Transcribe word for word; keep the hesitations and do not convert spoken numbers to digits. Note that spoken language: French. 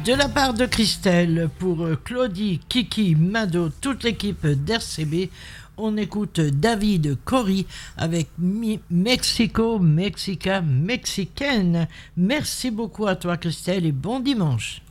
De la part de Christelle, pour Claudie, Kiki, Mado, toute l'équipe d'R C B, on écoute David Cory avec Mi- Mexico, Mexica, Mexicaine. Merci beaucoup à toi Christelle et bon dimanche.